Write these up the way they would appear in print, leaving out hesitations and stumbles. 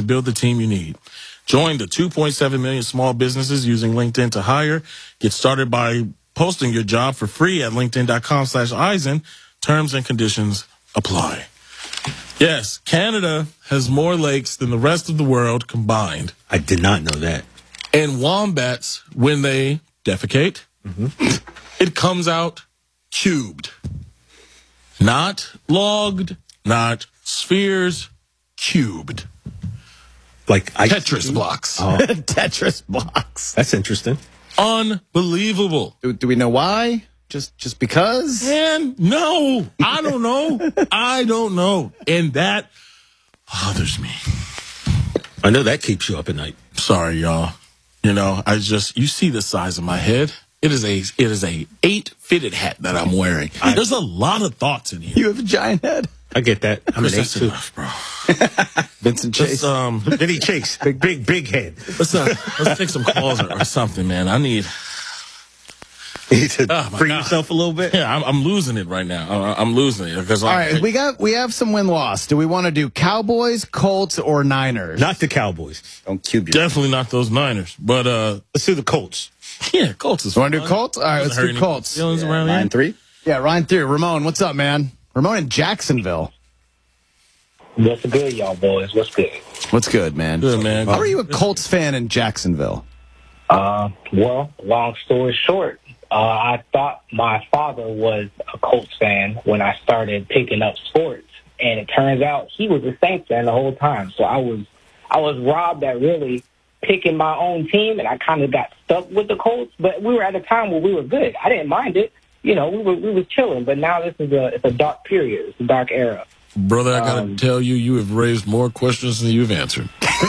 to build the team you need. Join the 2.7 million small businesses using LinkedIn to hire. Get started by posting your job for free at linkedin.com/Eisen. Terms and conditions apply. Yes, Canada has more lakes than the rest of the world combined. I did not know that. And wombats, when they defecate, it comes out cubed. Not logged, not spheres, cubed. Like Tetris blocks. Oh, Tetris blocks. that's interesting. Unbelievable. Do we know why? Just because? And no, I don't know. I don't know. And that bothers me. I know that keeps you up at night. Sorry, y'all. You know, you see the size of my head. It is a 8 fitted hat that I'm wearing. There's a lot of thoughts in here. You have a giant head. I get that. I'm an 8 That's too. enough, bro. Vincent Chase. Vinny Chase, big head. Let's take some calls or something, man. I need. You need to Oh, my free God. yourself a little bit. Yeah, I'm losing it right now. I'm losing it because All right, we have some win-loss. Do we want to do Cowboys, Colts, or Niners? Not the Cowboys. Don't cube you. definitely not those Niners. But Let's do the Colts. yeah, Colts is. You want to do fun. Colts? All right, let's Doesn't do hurt Colts. any feelings around here. 9-3. Yeah, Ryan 3. Ramon, what's up, man? Ramon in Jacksonville. What's good, y'all boys? What's good? What's good, man? Good, man. How are you a Colts fan in Jacksonville? Well, long story short, I thought my father was a Colts fan when I started picking up sports, and it turns out he was a Saints fan the whole time. So I was robbed at really picking my own team, and I kind of got stuck with the Colts. But we were at a time where we were good. I didn't mind it. You know, we was chilling. But now it's a dark period. It's a dark era. Brother, I gotta tell you, you have raised more questions than you've answered.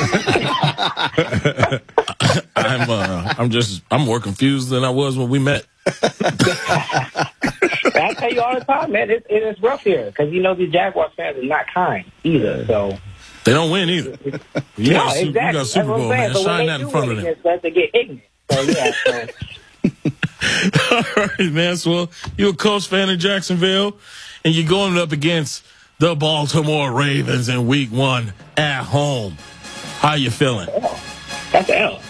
I'm more confused than I was when we met. I tell you all the time, man, it is rough here because you know these Jaguars fans are not kind either. So They don't win either. You got exactly. you got That's Super what I'm Bowl, saying. man. So Shine when that they in do front of win them. against us, they get ignorant. So yeah. So. All right, man. So you're a Colts fan in Jacksonville, and you're going up against the Baltimore Ravens in Week 1 at home. How you feeling? That's an L.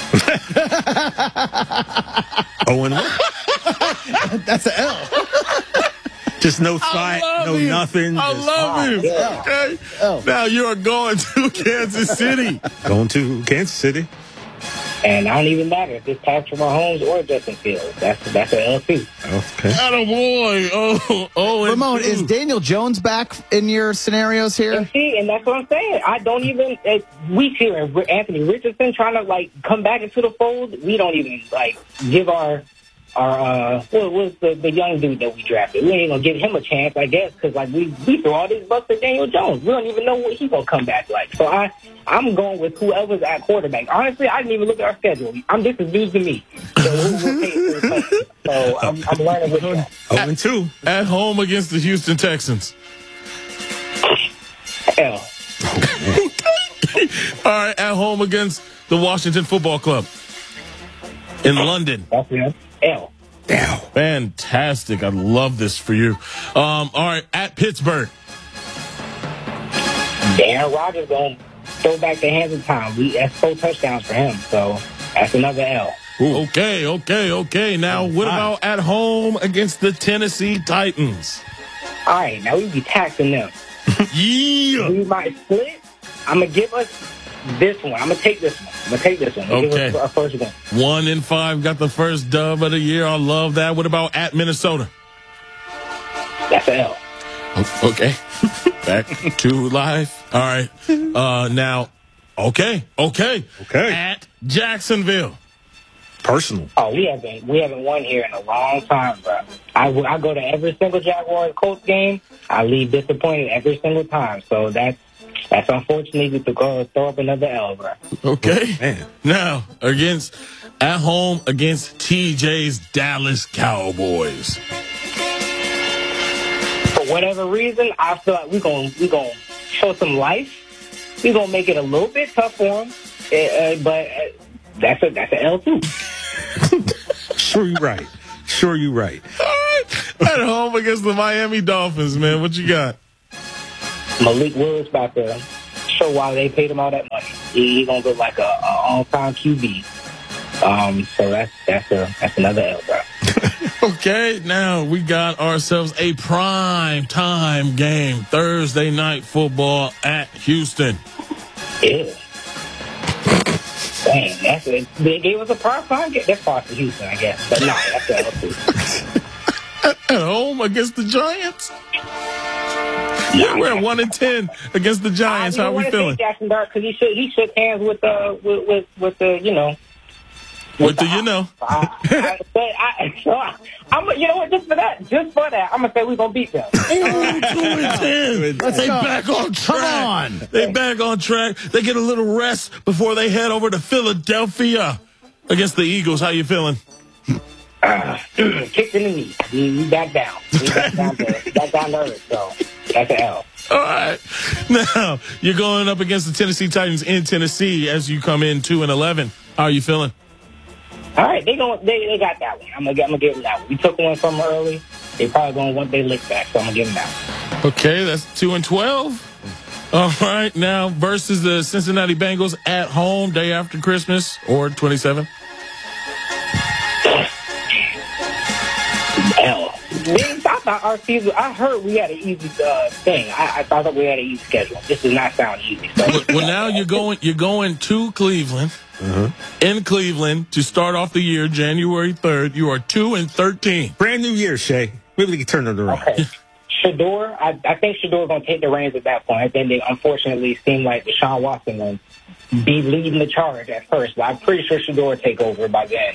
Oh, and That's an L. just no fight, no him. nothing. I just love him. yeah. Okay. Oh. Now you are going to Kansas City. going to Kansas City. And I don't even matter if it's Patrick Mahomes or Justin Fields. That's an L too. Okay. Attaboy. Oh, and Ramon, two. is Daniel Jones back in your scenarios here? And see, and that's what I'm saying. I don't even we hear Anthony Richardson trying to like come back into the fold. We don't even like give our what was the young dude that we drafted? We ain't gonna give him a chance, I guess, because like we threw all these bucks at Daniel Jones. We don't even know what he's gonna come back like. So I'm going with whoever's at quarterback. Honestly, I didn't even look at our schedule. This is news to me. So who pays for the play? So I'm learning with that. 0-2. At home against the Houston Texans. L. All right, at home against the Washington Football Club in London. That's it. L. Fantastic. I love this for you. All right, at Pittsburgh. Aaron Rodgers gonna throw back the hands of time. That's 4 touchdowns for him. So that's another L. Okay. Now, what about at home against the Tennessee Titans? All right, now we be taxing them. Yeah. We might split. I'm gonna give us this one. I'm gonna take this one. Okay. Give us our first one. 1-5 got the first dub of the year. I love that. What about at Minnesota? That's an L. Okay. Back to life. All right. Now, okay. At Jacksonville. Personal. Oh, we haven't won here in a long time, bro. I go to every single Jaguars Colts game. I leave disappointed every single time. So that's unfortunately to go throw up another L, bro. Okay. Man. Now, at home against TJ's Dallas Cowboys. For whatever reason, I feel like we gonna show some life. We gonna make it a little bit tough for them, but that's an L too. Sure, you're right. All right. At home against the Miami Dolphins, man. What you got? Malik Willis about to show why they paid him all that money. He's gonna look like a all-time QB. So that's another L, bro. Okay, now we got ourselves a prime time game. Thursday night football at Houston. Yeah. Dang, they gave us a prime time game. That's far from Houston, I guess. But no, that's the L too. At home against the Giants? Yeah, we're at 1-10 against the Giants. How are we feeling? Jackson Dart, because he shook hands with the you know. What do you know? You know what? Just for that, I'm gonna say we're gonna beat them. 2-10. They back on track. Come on. They back on track. They get a little rest before they head over to Philadelphia against the Eagles. How you feeling? Kicked in the knee. We back down. We back down to earth. So that's an L. All right. Now you're going up against the Tennessee Titans in Tennessee as you come in 2-11. How are you feeling? All right, they got that one. I'm gonna give them that one. We took one from them early. They probably gonna want their lick back, so I'm gonna give them that one. Okay, that's 2-12. All right, now versus the Cincinnati Bengals at home day after Christmas or 27. L. I thought our season. I heard we had an easy thing. I thought we had an easy schedule. This does not sound easy. So. Well, now you're going to Cleveland. In Cleveland to start off the year, January 3rd. You are 2-13. Brand new year, Shay. Maybe we can turn it around. Okay. Shador, I think Shador's going to take the reins at that point. Then they unfortunately seem like Deshaun Watson will be leading the charge at first, but I'm pretty sure Shador will take over by then.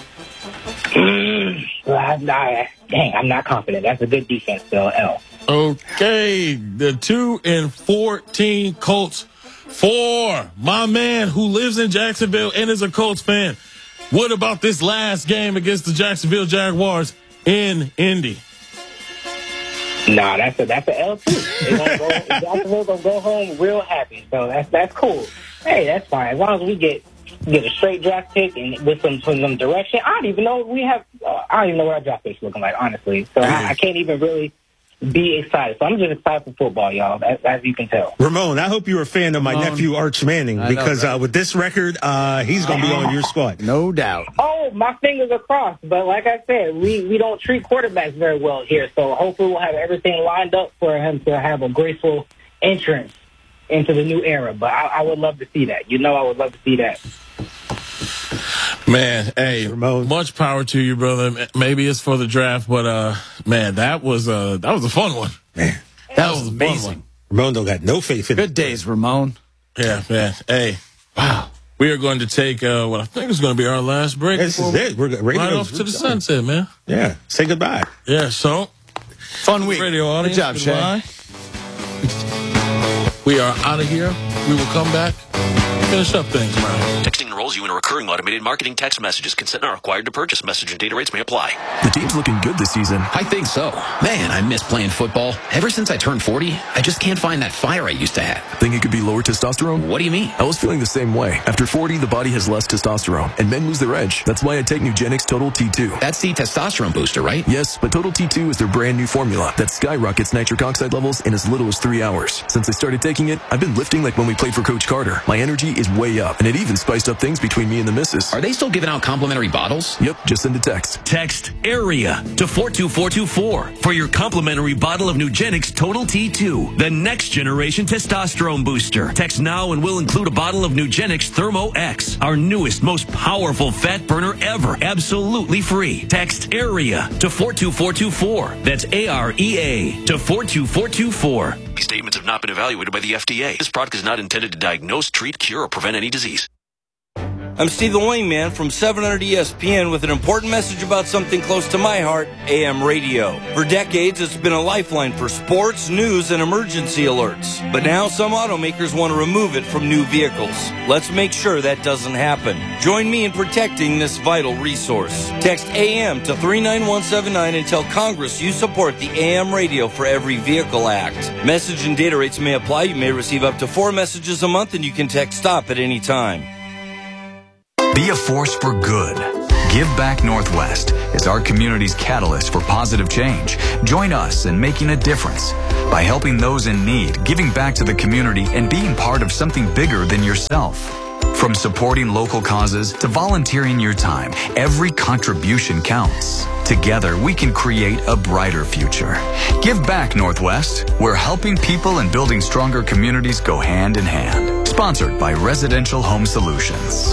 Dang, I'm not confident. That's a good defense, though, L. Okay, the 2-14 Colts. For my man who lives in Jacksonville and is a Colts fan, what about this last game against the Jacksonville Jaguars in Indy? Nah, that's an L too. Jacksonville gonna go home real happy, so that's cool. Hey, that's fine as long as we get a straight draft pick and with some direction. I don't even know what our draft pick's looking like, honestly. So I can't even really be excited. So I'm just excited for football, y'all, as you can tell. Ramon, I hope you're a fan of my nephew, Arch Manning, because with this record, he's going to be on your squad. No doubt. Oh, my fingers are crossed. But like I said, we don't treat quarterbacks very well here. So hopefully we'll have everything lined up for him to have a graceful entrance into the new era. But I would love to see that. You know I would love to see that. Man, hey, Ramon, much power to you, brother. Maybe it's for the draft, but man, that was a fun one. Man, that was amazing. Ramon don't got no faith in Good days, Ramon. Yeah, man. Hey, wow. We are going to take what I think is going to be our last break. This is it. We're right off to the sunset, man. Yeah, say goodbye. Yeah, so fun week. Radio audience, good job, Shay. We are out of here. We will come back. Finish up things, man. Texting enrolls you in a recurring automated marketing text messages. Consent not required to purchase. Message and data rates may apply. The team's looking good this season. I think so. Man, I miss playing football. Ever since I turned 40, I just can't find that fire I used to have. Think it could be lower testosterone? What do you mean? I was feeling the same way. After 40, the body has less testosterone, and men lose their edge. That's why I take Nugenix Total T2. That's the testosterone booster, right? Yes, but Total T2 is their brand new formula that skyrockets nitric oxide levels in as little as 3 hours. Since I started taking it, I've been lifting like when we played for Coach Carter. My energy is way up, and it even spiced up things between me and the missus. Are they still giving out complimentary bottles? Yep, just send a text. Text AREA to 42424 for your complimentary bottle of Nugenix Total T2, the next generation testosterone booster. Text now and we'll include a bottle of Nugenix Thermo X, our newest, most powerful fat burner ever, absolutely free. Text AREA to 42424. That's AREA to 42424. These statements have not been evaluated by the FDA. This product is not intended to diagnose, treat, cure, or prevent any disease. I'm Steve the Wingman from 700 ESPN with an important message about something close to my heart, AM radio. For decades, it's been a lifeline for sports, news, and emergency alerts. But now some automakers want to remove it from new vehicles. Let's make sure that doesn't happen. Join me in protecting this vital resource. Text AM to 39179 and tell Congress you support the AM Radio for Every Vehicle Act. Message and data rates may apply. You may receive up to 4 messages a month, and you can text STOP at any time. Be a force for good. Give Back Northwest is our community's catalyst for positive change. Join us in making a difference by helping those in need, giving back to the community, and being part of something bigger than yourself. From supporting local causes to volunteering your time, every contribution counts. Together, we can create a brighter future. Give Back Northwest, where helping people and building stronger communities go hand in hand. Sponsored by Residential Home Solutions.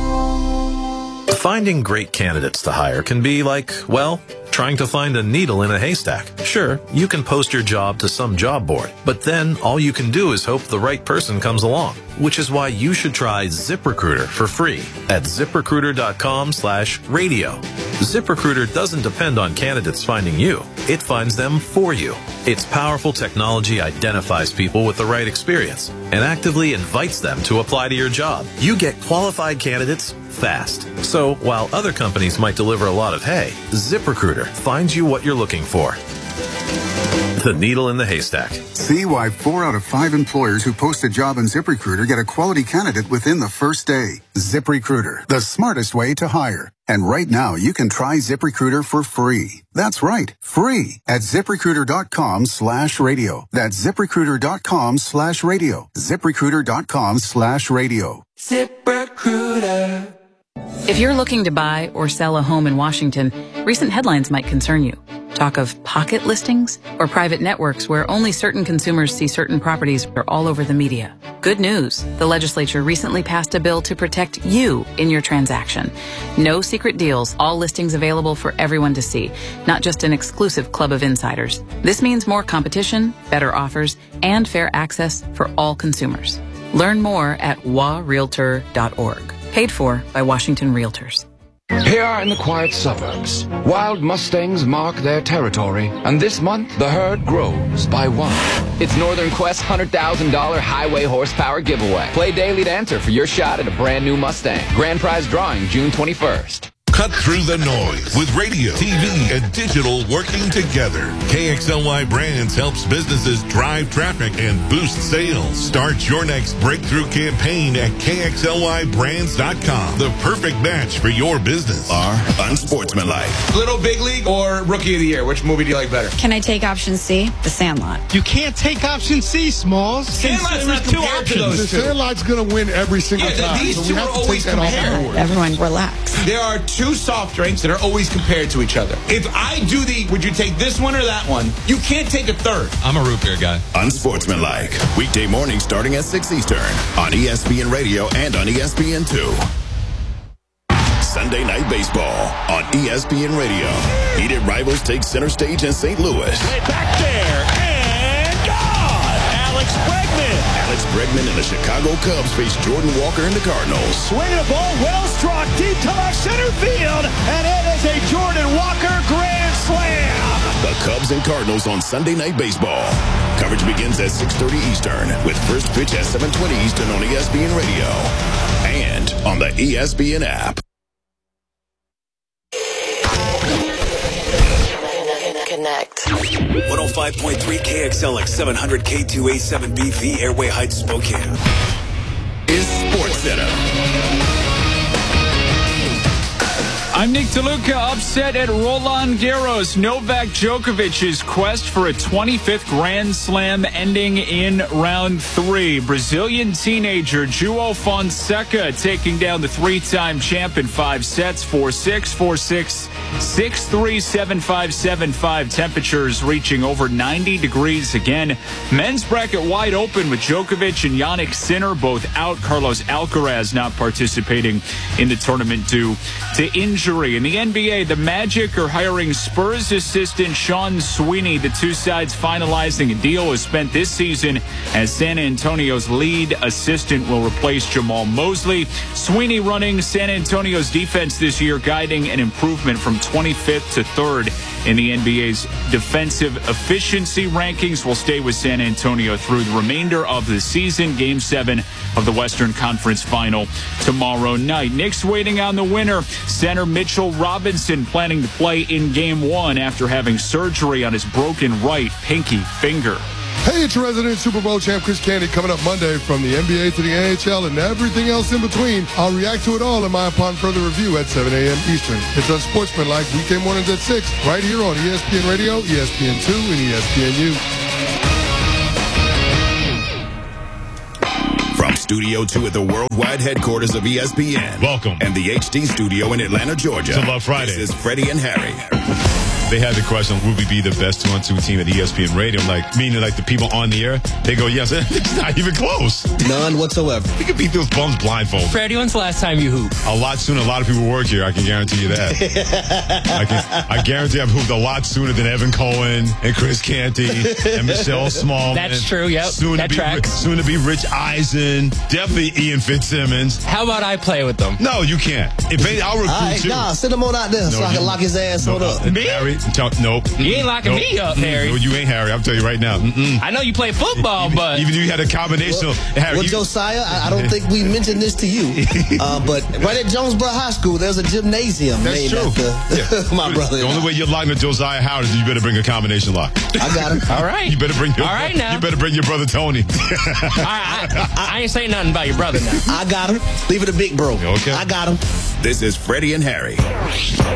Finding great candidates to hire can be like, well, trying to find a needle in a haystack. Sure, you can post your job to some job board, but then all you can do is hope the right person comes along, which is why you should try ZipRecruiter for free at ZipRecruiter.com/radio. ZipRecruiter doesn't depend on candidates finding you. It finds them for you. Its powerful technology identifies people with the right experience and actively invites them to apply to your job. You get qualified candidates fast. So while other companies might deliver a lot of hay, ZipRecruiter finds you what you're looking for. The needle in the haystack. See why 4 out of 5 employers who post a job on ZipRecruiter get a quality candidate within the first day. ZipRecruiter, the smartest way to hire. And right now, you can try ZipRecruiter for free. That's right, free at ZipRecruiter.com/radio. That's ZipRecruiter.com/radio. ZipRecruiter.com/radio. ZipRecruiter. If you're looking to buy or sell a home in Washington, recent headlines might concern you. Talk of pocket listings or private networks where only certain consumers see certain properties are all over the media. Good news. The legislature recently passed a bill to protect you in your transaction. No secret deals, all listings available for everyone to see, not just an exclusive club of insiders. This means more competition, better offers, and fair access for all consumers. Learn more at warealtor.org. Paid for by Washington Realtors. Here in the quiet suburbs, wild Mustangs mark their territory, and this month the herd grows by one. It's Northern Quest's $100,000 highway horsepower giveaway. Play daily to enter for your shot at a brand new Mustang. Grand prize drawing June 21st. Cut through the noise with radio, TV, and digital working together. KXLY Brands helps businesses drive traffic and boost sales. Start your next breakthrough campaign at KXLYBrands.com. The perfect match for your business. Are unsportsmanlike. Little Big League or Rookie of the Year? Which movie do you like better? Can I take option C? The Sandlot. You can't take option C, Smalls. Sandlot's not two options. The Sandlot's going to win every single time. These two are always compared. Everyone relax. There are two soft drinks that are always compared to each other. If I do would you take this one or that one? You can't take a third. I'm a root beer guy. Unsportsmanlike. Weekday mornings starting at 6 Eastern on ESPN Radio and on ESPN2. Sunday Night Baseball on ESPN Radio. Heated rivals take center stage in St. Louis. Way back there and gone. Alex Bregman and the Chicago Cubs face Jordan Walker and the Cardinals. Swinging a ball, well struck deep to left center field, and it is a Jordan Walker grand slam. The Cubs and Cardinals on Sunday Night Baseball. Coverage begins at 6:30 Eastern with first pitch at 7:20 Eastern on ESPN Radio and on the ESPN app. Connect. 105.3 KXLX 700 K2A7BV Airway Heights, Spokane. Is Sports Center. I'm Nick DeLuca. Upset at Roland Garros. Novak Djokovic's quest for a 25th Grand Slam ending in round 3. Brazilian teenager João Fonseca taking down the 3-time champ in 5 sets. 4-6, 4-6, 6-3, 7-5, 7-5. Temperatures reaching over 90 degrees again. Men's bracket wide open with Djokovic and Jannik Sinner both out. Carlos Alcaraz not participating in the tournament due to injury. In the NBA, the Magic are hiring Spurs assistant Sean Sweeney. The two sides finalizing a deal is spent this season as San Antonio's lead assistant will replace Jamal Mosley. Sweeney running San Antonio's defense this year, guiding an improvement from 25th to 3rd in the NBA's defensive efficiency rankings. Will stay with San Antonio through the remainder of the season. Game 7 of the Western Conference Final tomorrow night. Knicks waiting on the winner. Center Mitchell Robinson planning to play in Game 1 after having surgery on his broken right pinky finger. Hey, Hey, it's your resident Super Bowl champ, Chris Canty, coming up Monday from the NBA to the NHL and everything else in between. I'll react to it all in my Upon Further Review at 7 a.m. Eastern. It's Unsportsmanlike, weekday mornings at 6, right here on ESPN Radio, ESPN2, and ESPNU. From Studio 2 at the worldwide headquarters of ESPN. Welcome. And the HD studio in Atlanta, Georgia. To Love Friday. This is Freddie and Harry. They had the question, would we be the best 2-on-2 team at ESPN Radio? Like, meaning like the people on the air, they go, yes. It's not even close. None whatsoever. We could beat those bums blindfolded. Freddie, when's the last time you hooped? A lot sooner. A lot of people work here. I can guarantee you that. I guarantee I've hooped a lot sooner than Evan Cohen and Chris Canty and Michelle Smallman. That's true, yep. That tracks. Soon to be Rich Eisen. Definitely Ian Fitzsimmons. How about I play with them? No, you can't. I'll recruit you. Nah, send him on out there so I can lock his ass on up. Me? Harry, nope. You ain't locking me up, Harry. No, you ain't Harry. I'll tell you right now. I know you play football, but... Even you had a combination. Harry, Josiah, I don't think we mentioned this to you, but right at Jonesboro High School, there's a gymnasium named after my brother. The only way you're locking to Josiah Howard is you better bring a combination lock. I got him. All right. You better bring All right now. You better bring your brother Tony. I ain't saying nothing about your brother now. I got him. Leave it a big bro. Okay. I got him. This is Freddie and Harry.